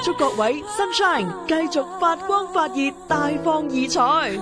祝各位 Sunshine 繼續發光發熱，大放異彩。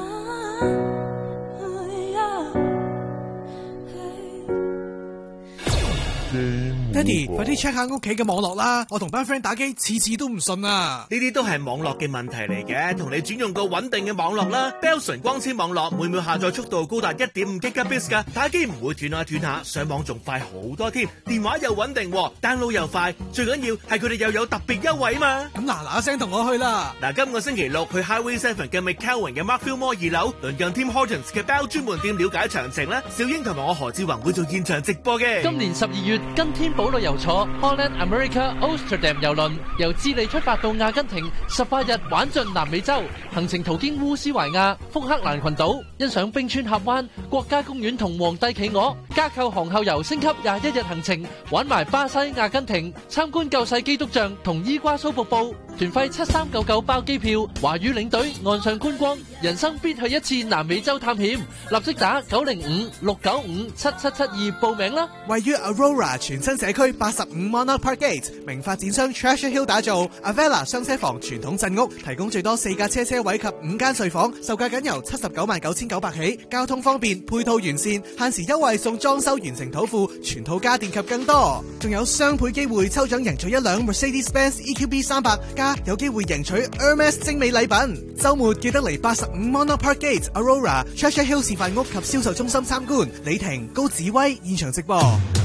爹哋，快啲 check 下屋企嘅網絡啦！我同班 friend 打機，次次都唔順啊！ 呢啲都係網絡嘅問題嚟嘅，同你轉用個穩定嘅網絡啦。Bell 純光纖網絡每秒下載速度高達 1.5 Gbps 噶，打機唔會斷下斷下，上網仲快好多添，電話又穩定，download 又快，最緊要係佢哋又有特別優惠啊嘛！ 咁嗱聲同我去啦！ 嗱，今個星期六去 Highway 7嘅 McKelvin 嘅 Markville Mall 2樓，鄰近 Tim Hortons 嘅 Bell 專門店了解詳情啦。小英同埋我何志宏會做現場直播嘅。 今年12月跟天寶旅遊坐 Holland America Amsterdam 郵輪，由智利出發到阿根廷，18日玩盡南美洲，行程途經烏斯懷亞、福克蘭群島，欣賞冰川峽灣、國家公園同皇帝企鵝，加購航後遊升級21日行程，玩埋巴西、阿根廷，參觀救世基督像同伊瓜蘇瀑布，團費7399包機票，華語領隊岸上觀光，人生必去一次南美洲探險，立即打905-695-7772報名啦！ 位於 Aurora 全新社區85 Monarch Park Gate，名發展商 Treasure Hill 打造 Avella 雙車房傳統鎮屋，提供最多4架車位及5間睡房，售價僅由799900起，交通方便，配套完善，限時優惠送裝修完成土庫，全套家電及更多，仲有雙倍機會抽獎贏取一輛 Mercedes-Benz EQB 300，加有機會贏取 Hermes 精美禮品。週末記得嚟85 Monarch Park Gate Aurora Treasure Hill 示範屋及銷售中心參觀。李婷、高子威現場直播。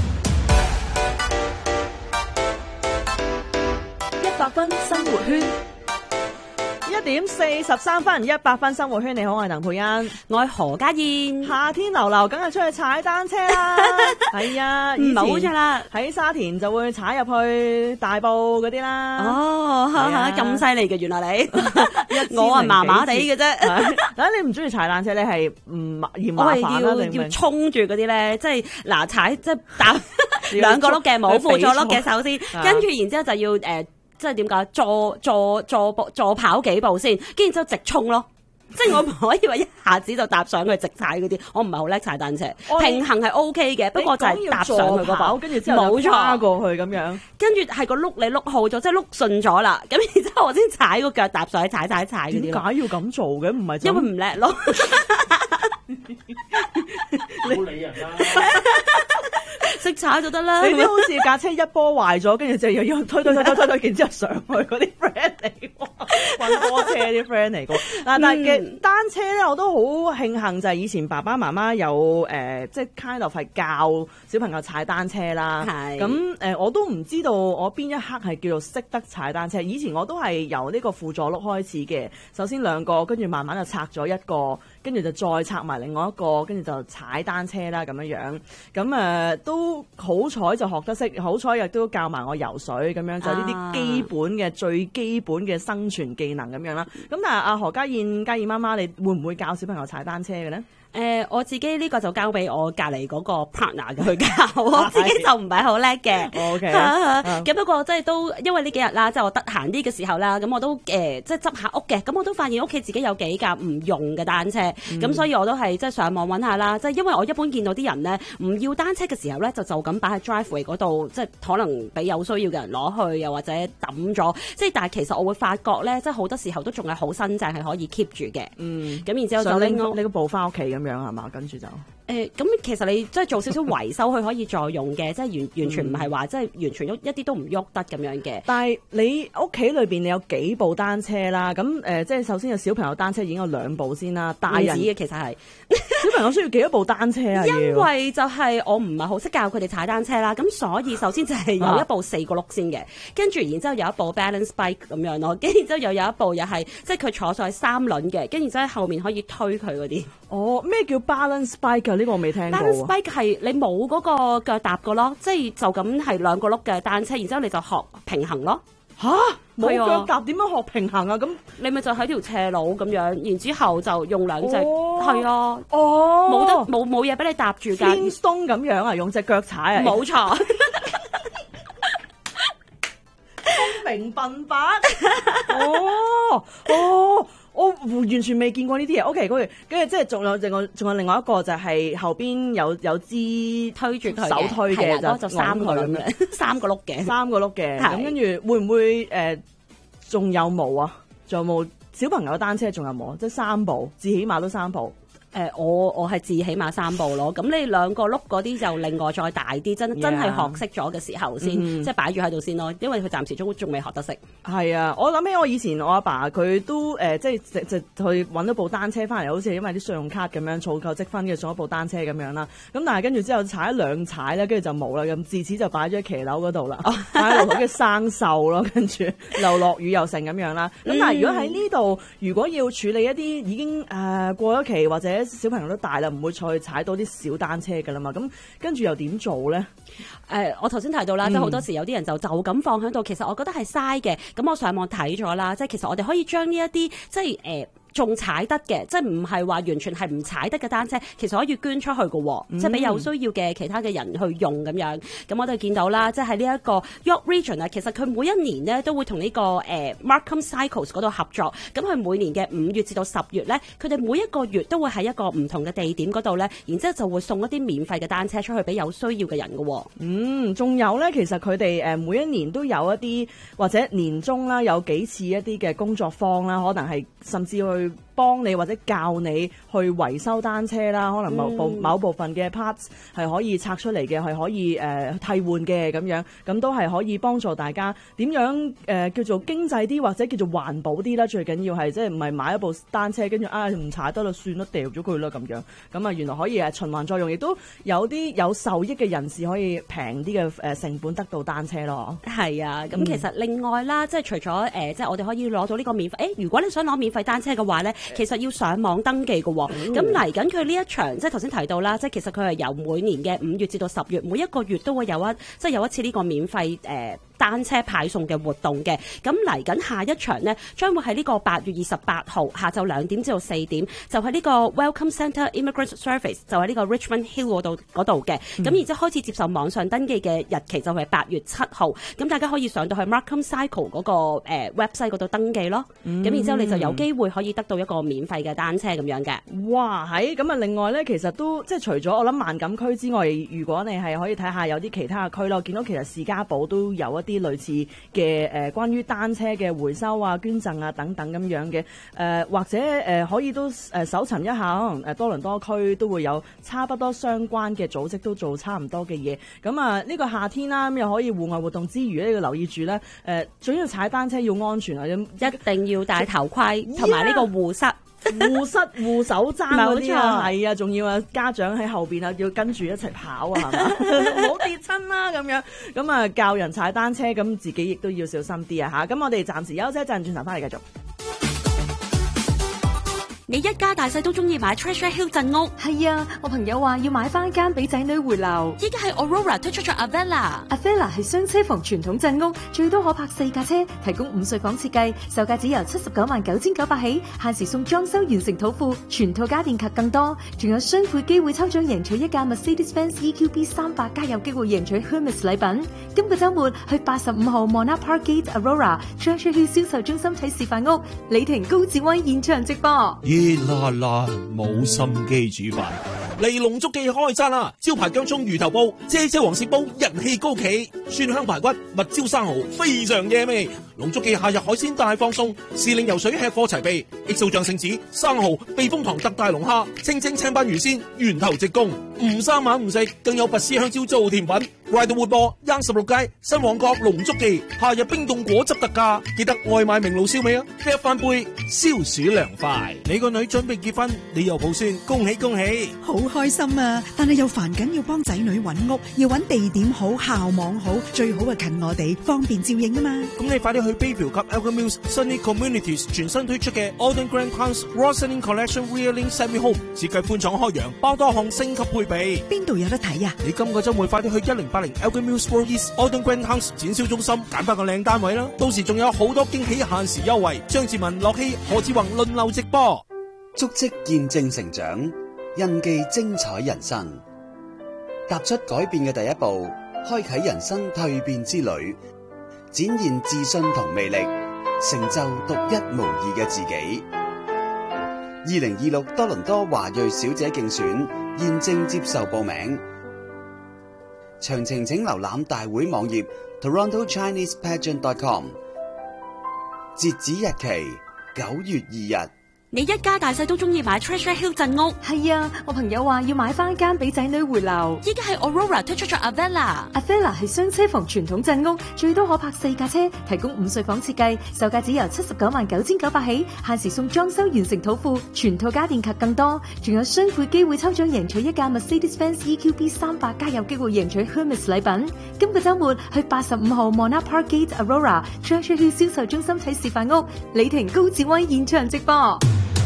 100分生活圈，1點43分，100分生活圈。你好，我係鄧佩欣， 我係何家燕。 夏天流流，梗係出去踩單車啦。係啊， 冇錯啦， 喺沙田就會踩入去大埔嗰啲啦。 哦，咁犀利嘅，原來你我係麻麻地嘅啫。 但係你唔中意踩單車，你係唔嫌麻煩啦？ 要衝住嗰啲咧，即係嗱踩即係搭兩個轆嘅冇輔助轆嘅首先，跟住然之後就要即係點解助跑幾步先，跟住之後直衝咯。即係我唔可以話一下子就搭上去直踩嗰啲，我唔係好叻踩單車，平衡係 OK 嘅，不過就係搭上去嗰步， 跟住之後跨過去咁樣， 跟住係個轆你轆好咗，即係轆順咗啦，咁然之後我先踩個腳踏上去踩嗰啲。 點解要咁做嘅？唔係因為唔叻咯。 冇理人啦。 識踩就得啦。 你啲好似架車一波壞咗，跟住就又要推，然之後上去嗰啲 friend 嚟喎，運波車啲 friend 嚟喎。但係嘅單車咧，我都好慶幸就係以前爸爸媽媽有即係 kind of 係教小朋友踩單車啦。係咁我都唔知道我邊一刻係叫做識得踩單車。以前我都係由呢個輔助轆開始嘅，首先2個，跟住慢慢就拆咗1個，跟住就再拆埋另外1個，跟住就踩單車啦咁樣。咁都好彩就學得識，好彩亦都教埋我游水咁樣，就呢啲基本嘅最基本嘅生存技能咁樣啦。咁但係阿何家燕媽媽，你會唔會教小朋友踩單車嘅咧？ 我自己呢個就交俾我隔離嗰個 partner 去教，我自己就唔係好叻嘅。 OK， 咁不過即係都因為呢幾日啦，即係我得閒啲嘅時候啦，咁我都即係執下屋嘅，咁我都發現屋企自己有幾架唔用嘅單車，咁所以我都係即係上網揾下啦。即係因為我一般見到啲人咧唔要單車嘅時候咧，就咁擺喺 driveway 嗰度，即係可能俾有需要嘅人攞去，又或者抌咗。即係但係其實我會發覺咧，即係好多時候都仲係好新淨，係可以 keep 住嘅。咁然之後就拎你個步翻屋企咁樣係嘛？跟住就咁其實你即係做少少維修，佢可以再用嘅，即係完全唔係話即係完全一啲都唔喐得咁樣嘅。 但係你屋企裏邊你有幾部單車啦？咁即係首先有小朋友單車已經有2部先啦，大人嘅其實係小朋友需要幾多部單車啊？ 因為就係我唔係好識教佢哋踩單車啦，咁所以首先就係有一部4個轆先嘅，跟住然之後有一部 balance bike 咁樣咯，跟住之後又有一部又係即係佢坐上去3輪嘅，跟住之後後面可以推佢嗰啲。 哦，咩叫 balance bike 啊？呢個我未聽過。 balance bike 係你冇嗰個腳踏嘅咯，即係就咁係2個轆嘅單車，然之後你就學平衡咯。 吓？冇腳踏點樣學平衡啊？咁你咪就喺條斜路咁樣，然之後就用2隻，係啊，冇嘢俾你搭住㗎。 天鬆咁樣啊，用隻腳踩啊？ 冇錯。 聰明笨伯。我完全未見過呢啲嘢。OK，跟住即係仲有另外一個就係後邊有支推住佢手推嘅，就 3個咁樣，3個轆嘅， 咁跟住會唔會仲有冇啊？仲有冇小朋友嘅單車？仲有冇？即係3部，至起碼都3部。 我係至起碼3部咯，咁你2個轆嗰啲就另外再大啲，真係學識咗嘅時候先，即係擺住喺度先咯，因為佢暫時仲未學得識。 係啊，我諗起我以前我阿爸佢都即係去揾咗部單車翻嚟，好似因為啲信用卡咁樣儲夠積分嘅送一部單車咁樣啦。咁但係跟住之後踩2踩咧，跟住就冇啦。咁自此就擺咗喺騎樓嗰度啦，擺喺度嘅生鏽咯，跟住又落雨又成咁樣啦。咁但係如果喺呢度，如果要處理一啲已經過咗期或者小朋友都大啦，唔會再踩到啲小單車㗎啦嘛。咁跟住又點做咧？ 我頭先提到啦，即係好多時有啲人就咁放喺度，其實我覺得係嘥嘅。咁我上網睇咗啦，即係其實我哋可以將呢一啲即係仲踩得嘅，即係唔係話完全係唔踩得嘅單車，其實可以捐出去嘅，即係俾有需要嘅其他嘅人去用咁樣。咁我哋見到啦，即係喺呢一個 York Region 啊，其實佢每一年呢都會同呢個Markham Cycles 嗰度合作。咁佢每年嘅5月至到10月咧，佢哋每一個月都會喺一個唔同嘅地點嗰度咧，然之後就會送一啲免費嘅單車出去俾有需要嘅人嘅。 仲有咧，其實佢哋每一年都有一啲或者年中啦，有幾次一啲嘅工作坊啦，可能係甚至去幫你或者教你去維修單車啦，可能某部分嘅 parts 係可以拆出嚟嘅，係可以替換嘅咁樣，咁都係可以幫助大家點樣叫做經濟啲或者叫做環保啲啦。最緊要係即係唔係買一部單車跟住唔踩得啦，算啦，掉咗佢啦咁樣。咁啊原來可以循環作用，亦都有啲有受益嘅人士可以平啲嘅成本得到單車咯。 係啊，咁其實另外啦，即係除咗即係我哋可以攞到呢個免費，如果你想攞免費單車嘅話咧，其實要上網登記嘅喎。咁嚟緊佢呢一場，即係頭先提到啦，即係其實佢係由每年嘅5月至到10月，每一個月都會有一次呢個免費單車派送嘅活動嘅。咁嚟緊下一場呢，將會喺呢個8月28號下晝2點至到4點，就喺呢個 Welcome Centre Immigrant Service， 就喺呢個 Richmond Hill 嗰度嘅。咁然之後開始接受網上登記嘅日期就係8月7號。咁大家可以上到去 Markham Cycle 嗰個website 嗰度登記咯。咁然之後你就有機會可以得到一個免費嘅單車咁樣嘅。 哇，咁啊！另外咧，其實都即係除咗我諗萬錦區之外，如果你係可以睇下有啲其他嘅區咯，我見到其實士嘉堡都有一啲類似嘅關於單車嘅回收啊、捐贈啊等等咁樣嘅或者可以都搜尋一下，可能多倫多區都會有差不多相關嘅組織都做差唔多嘅嘢。咁啊，呢個夏天啦，咁又可以戶外活動之餘咧，要留意住咧最緊要踩單車要安全啊， 一定要戴頭盔同埋呢個護膝。 護手踭嗰啲啊，係啊，仲要啊家長喺後邊啊，要跟住一齊跑啊，係嘛，唔好跌親啦咁樣。咁啊教人踩單車，咁自己亦都要小心啲啊嚇。咁我哋暫時休息一陣，轉頭翻嚟繼續。 你一家大細都中意買 Treasure Hill 鎮屋？ 係啊，我朋友話要買翻間俾仔女回流。 依家係 Aurora 推出咗 Avella 係雙車房傳統鎮屋，最多可泊4架車，提供5睡房設計，售價只由799900起，限時送裝修完成土庫，全套家電及更多，仲有雙倍機會抽獎贏取一架 Mercedes-Benz EQB 300，加有機會贏取 Hermes 禮品。今個週末去85號 Monarch Park Gate Aurora Treasure Hill 銷售中心睇示範屋，李婷高志威現場直播。 熱辣辣冇心機煮飯，嚟龍足記開餐啦！招牌薑蔥魚頭煲、姐姐黃鱔煲人氣高企，蒜香排骨、蜜椒生蠔非常惹味。龍足記夏日海鮮大放送，時令游水吃貨齊備，XO醬聖子、生蠔、避風塘特大龍蝦、清蒸青斑魚鮮，源頭直供，唔生猛唔食，更有拔絲香蕉做甜品。來到活播16街新旺角龍足記，夏日冰凍果汁特價，記得外賣明爐燒味啊！一翻杯消暑涼快。你個女準備結婚，你又抱孫，恭喜恭喜！ 好開心啊！但係又煩緊要幫仔女揾屋，要揾地點好、校網好，最好係近我哋，方便照應啊嘛！ 咁你快啲去 Bayview 及 Elgin Mills Sunny Communities 全新推出嘅 Alden Grand House Roslyn Collection Reeling Semi Home， 設計寬敞開揚，包多項升級配備。 邊度有得睇啊？ 你今個週末快啲去1080 Elgin Mills Road East Alden Grand House 展銷中心揀翻個靚單位啦！到時仲有好多驚喜限時優惠。張志文、樂希、何志宏輪流直播。 足跡見證成長，印記精彩人生。踏出改變嘅第一步，開啟人生蛻變之旅，展現自信同魅力，成就獨一無二嘅自己。2026多倫多華裔小姐競選現正接受報名，詳情請瀏覽大會網頁 TorontoChinesePageant.com。 截止日期9月2日。 你一家大細都中意買 Treasure Hill 鎮屋。 係啊，我朋友話要買翻間俾仔女回流。 依家係 Aurora 推出咗 Avella 係雙車房傳統鎮屋，最多可泊4架車，提供5睡房設計，售價只由799900起，限時送裝修完成土庫，全套家電及更多，仲有雙倍機會抽獎贏取一架 Mercedes-Benz EQB 300，加有機會贏取 Hermes 禮品。今個週末去85號 Monarch Park Gate Aurora Treasure Hill 銷售中心睇示範屋，李婷高志威現場直播。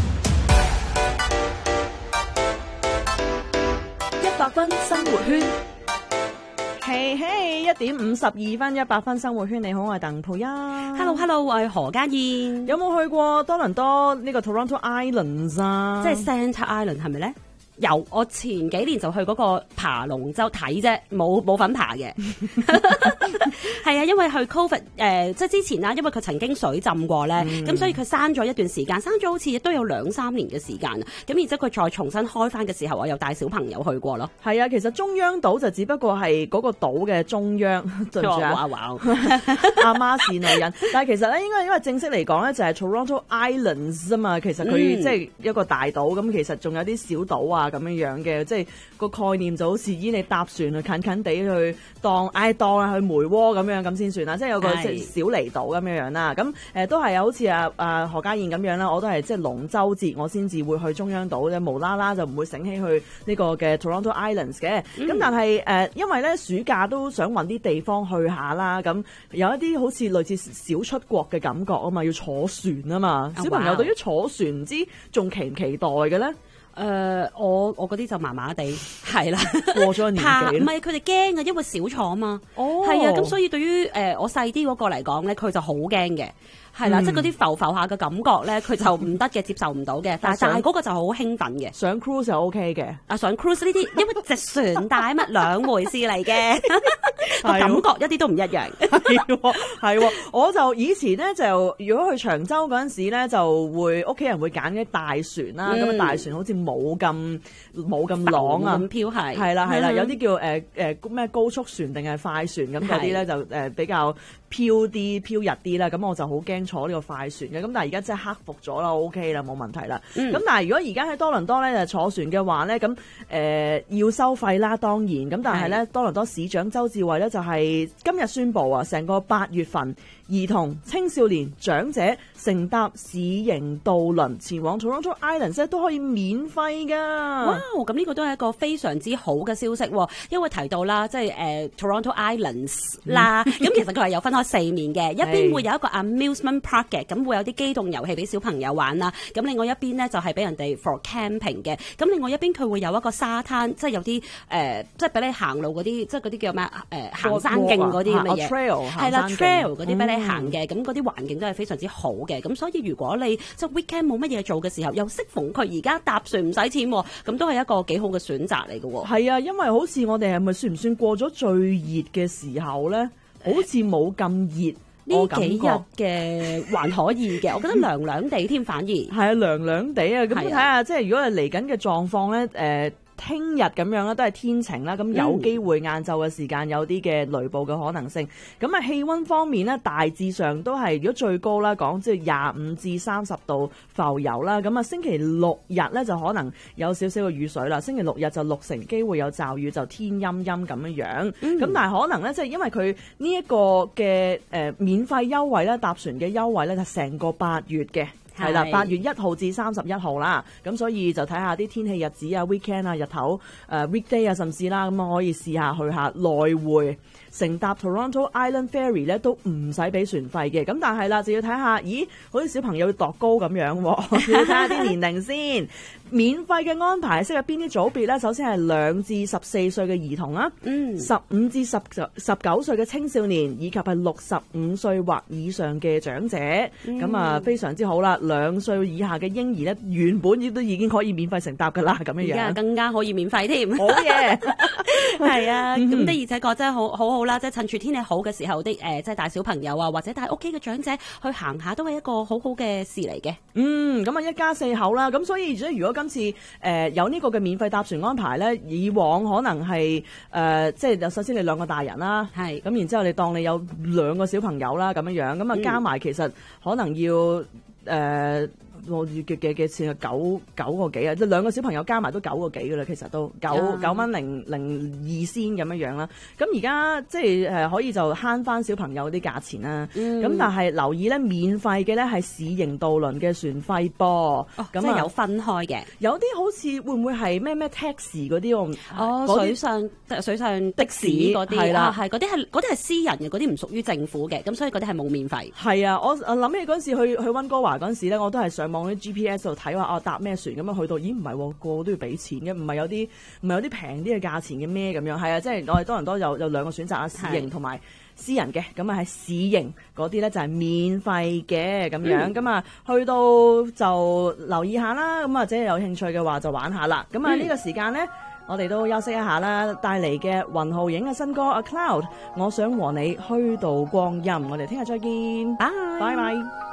100分生活圈，嘿嘿，1:52 100分生活圈，你好，我係鄧佩欣。 Hello， 我係何家燕。 有冇去過多倫多呢個 Toronto Islands 啊？ 即係 Centre Island 係咪咧？有，我前幾年就去嗰個爬龍舟睇啫，冇份爬嘅。係啊，因為去 Covid 即係之前啦，因為佢曾經水浸過咧，咁所以佢閂咗一段時間，閂咗好似都有2-3年嘅時間。咁然之後佢再重新開翻嘅時候，我又帶小朋友去過咯。 係啊，其實中央島就只不過係嗰個島嘅中央，對唔住啊，阿媽是女人。但係其實咧，應該因為正式嚟講咧，就係 Toronto Islands 啊嘛。其實佢即係一個大島，咁其實仲有啲小島啊咁樣嘅，即係個概念就好似依你搭船去近近地去當去梅窩咁樣咁先算啦，即係有個即係小離島咁樣啦。咁都係好似何家燕咁樣啦，我都係即係龍舟節我先至會去中央島啫，無啦啦就唔會醒起去呢個嘅 Toronto Islands 嘅。咁但係因為咧暑假都想揾啲地方去下啦，咁有一啲好似類似小出國嘅感覺啊嘛，要坐船啊嘛。小朋友對於坐船唔知仲期唔期待嘅咧？ 我嗰啲就麻麻地，係啦， 過咗年紀唔係佢哋驚啊，因為少坐啊嘛。係啊，咁所以對於我細啲嗰個嚟講咧，佢就好驚嘅。係啦，即係嗰啲浮下嘅感覺咧，佢就唔得嘅，接受唔到嘅。但係嗰個就好興奮嘅。 上 cruise 就 OK 嘅。 上 cruise 呢啲，因為隻船大乜兩回事嚟嘅，個感覺一啲都唔一樣。 係，我就以前咧就如果去長洲嗰陣時咧，就會屋企人會揀啲大船啦。咁大船好似冇咁浪啊， 咁飄係。 係啦，有啲叫咩高速船定係快船咁嗰啲咧就比較飄逸啲啦。咁我就好驚坐呢個快船嘅，咁但係而家真係克服咗啦 ，OK 啦，冇問題啦。咁但係如果而家喺多倫多咧就坐船嘅話咧，咁要收費啦，當然。咁但係咧多倫多市長周志偉咧就係今日宣布啊，成個8月份兒童、青少年、長者乘搭市營渡輪前往 Toronto Islands 都可以免費㗎。 哇！咁呢個都係一個非常之好嘅消息喎，因為提到啦，即係Toronto Islands 啦，咁其實佢係有分開4面嘅，一邊會有一個 amusement park 嘅，咁會有啲機動遊戲俾小朋友玩啦。咁另外一邊咧就係俾人哋 for camping 嘅。咁另外一邊佢會有一個沙灘，即係有啲即係俾你行路嗰啲，即係嗰啲叫咩行山徑嗰啲咁嘅嘢。 trail 係啦 trail 嗰啲俾你行嘅，咁嗰啲環境都係非常之好嘅。咁所以如果你即係 weekend 冇乜嘢做嘅時候，又適逢佢而家搭船唔使錢，咁都係一個幾好嘅選擇嚟嘅喎。 係啊，因為好似我哋係咪算唔算過咗最熱嘅時候咧？好似冇咁熱。 呢幾日嘅還可以嘅，我覺得涼涼地添，反而係啊，涼涼地啊。咁睇下，即係如果係嚟緊嘅狀況咧，聽日咁樣咧都係天晴啦，咁有機會晏晝嘅時間有啲嘅雷暴嘅可能性。咁氣溫方面咧，大致上都係如果最高啦講即係25至30度浮游啦。咁星期6日咧就可能有少少嘅雨水啦。星期6日就6成機會有驟雨，就天陰陰咁樣。咁但係可能咧，即係因為佢呢一個嘅免費優惠咧，搭船嘅優惠咧就成個8月嘅。係啦，8月1號至31號啦，咁所以就睇下啲天氣日子啊 ，weekend 啊，日頭weekday 啊，甚至啦，咁我可以試下去下來回乘搭 Toronto Island Ferry 咧，都唔使俾船費嘅。咁但係啦，就要睇下，咦，好似小朋友要度高咁樣喎，要睇下啲年齡先。免費嘅安排適合邊啲組別咧？首先係2至14歲嘅兒童啦，15至19歲嘅青少年，以及係65歲或以上嘅長者。咁非常之好啦。 2歲以下嘅嬰兒咧，原本都已經可以免費乘搭㗎啦，咁樣樣。 而家更加可以免費添。 好嘢， 係啊，咁的而且確真係好好啦，即係趁住天氣好嘅時候，即係帶小朋友啊，或者帶屋企嘅長者去行下，都係一個好好嘅事嚟嘅。 咁啊一家4口啦，咁所以如果今次有呢個嘅免費搭船安排咧，以往可能係即係首先你2個大人啦， 係咁然之後你當你有2個小朋友啦，咁樣樣，咁啊加埋其實可能要我嘅錢係九個幾啊，即係2個小朋友加埋都9個幾噶啦，其實都9蚊002仙咁樣樣啦。咁而家即係可以就慳翻小朋友啲價錢啦。咁但係留意咧，免費嘅咧係市營渡輪嘅船費噃。 咁係有分開嘅。 有啲好似會唔會係咩 taxi 嗰啲？ 水上的士嗰啲係啦， 係嗰啲係私人嘅，嗰啲唔屬於政府嘅，咁所以嗰啲係冇免費。 係啊，我諗起嗰陣時去溫哥華嗰陣時咧，我都係上網啲 GPS 度睇話搭咩船咁樣去到，咦唔係喎，個個都要俾錢嘅，唔係有啲平啲嘅價錢嘅咩咁樣？係啊，即係我哋多倫多有2個選擇啊，市營同埋私人嘅，咁啊係市營嗰啲咧就係免費嘅咁樣，咁啊去到就留意下啦，咁或者有興趣嘅話就玩下啦。咁啊呢個時間咧，我哋都休息一下啦，帶嚟嘅雲浩影嘅新歌《A Cloud》，我想和你虛度光陰，我哋聽日再見，拜拜。